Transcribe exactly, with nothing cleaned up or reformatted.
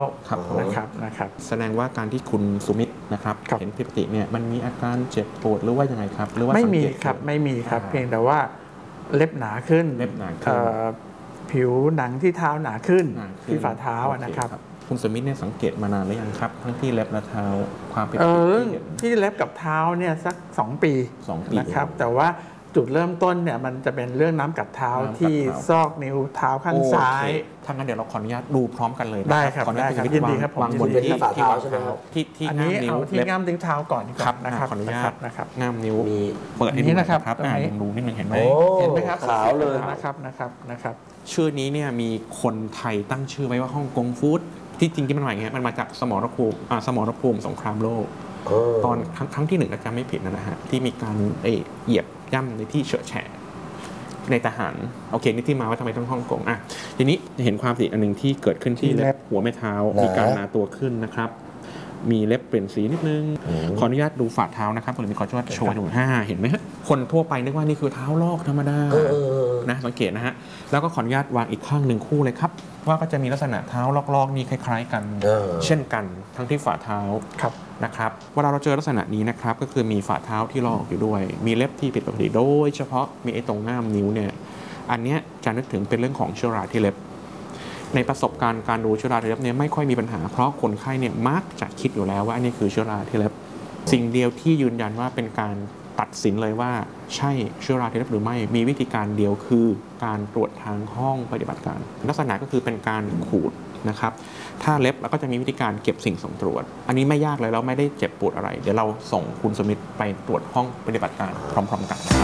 ครับนะครับนะครับแสดงว่าการที่คุณสุมิตรนะครับเห็นผิดปกติเนี่ยมันมีอาการเจ็บปวดหรือว่ายังไงครับหรือว่าไม่มีครับไม่มีครับเพียงแต่ว่าเล็บหนาขึ้นเล็บหนาขึ้นผิวหนังที่เท้าหนาขึ้นที่ฝ่าเท้านะครับคุณสุมิตรเนี่ยสังเกตมานานหรือยังครับทั้งที่เล็บและเท้าความผิดปกติที่เล็บกับเท้าเนี่ยสักสองปีนะครับแต่ว่าจุดเริ่มต้นเนี่ยมันจะเป็นเรื่องน้ำกัดเท้าที่ซอกนิ้วเท้าข้างซ้ายถ้างั้นเดี๋ยวเราขออนุญาตดูพร้อมกันเลยได้ครับได้ครับยินดีครับผมวางบนที่ฝ่าเท้าใช่ไหมครับที่ที่ง่ามนิ้วที่ง่ามนิ้วเท้าก่อนครับนะครับขออนุญาตนะครับง่ามนิ้วเปิดนี้นะครับอ่าดูนิดนึงเห็นไหมเห็นไหมครับขาวเลยนะครับนะครับนะครับชื่อนี้เนี่ยมีคนไทยตั้งชื่อไว้ว่าฮ่องกงฟู้ดที่จริงที่มันมาอย่างเงี้ยมันมาจากสมรภูมิสมรภูมิสงครามโลกตอนครั้งครั้งที่หนึ่งอาจจะไม่ผิดนะฮะที่มีการเหยียบย่ำในที่เฉอะแฉะในทหารโอเคนี่ที่มาว่าทำไมต้องฮ่องกงอ่ะทีนี้เห็นความผิดอันหนึ่งที่เกิดขึ้นที่เล็บหัวแม่เท้ามีการหนาตัวขึ้นนะครับมีเล็บเปลี่ยนสีนิดนึงขออนุญาตดูฝ่าเท้านะครับผมมีขอช่วยโชว์ดูห้าเห็นไหมฮะคนทั่วไปนึกว่านี่คือเท้าลอกธรรมดานะสังเกตนะฮะแล้วก็ขออนุญาตวางอีกข้างหนึ่งคู่เลยครับว่าก็จะมีลักษณะเท้าลอกๆนี่คล้ายๆกันเช่นกันทั้งที่ฝ่าเท้านะครับเวลาเราเจอลักษณะนี้นะครับก็คือมีฝ่าเท้าที่ลอกอยู่ด้วยมีเล็บที่ผิดปกติโดยเฉพาะมีไอ้ตรงง่ามนิ้วเนี่ยอันนี้จะนึกถึงเป็นเรื่องของเชื้อราที่เล็บในประสบการณ์การดูเชื้อราที่เล็บเนี่ยไม่ค่อยมีปัญหาเพราะคนไข้เนี่ยมักจะคิดอยู่แล้วว่าอันนี้คือเชื้อราที่เล็บสิ่งเดียวที่ยืนยันว่าเป็นการตัดสินเลยว่าใช่เชื้อราที่เล็บหรือไม่มีวิธีการเดียวคือการตรวจทางห้องปฏิบัติการลักษณะก็คือเป็นการขูดนะครับถ้าเล็บแล้วก็จะมีวิธีการเก็บสิ่งส่งตรวจอันนี้ไม่ยากเลยแล้วไม่ได้เจ็บปวดอะไรเดี๋ยวเราส่งคุณสมิทธิ์ไปตรวจห้องปฏิบัติการพร้อมๆกัน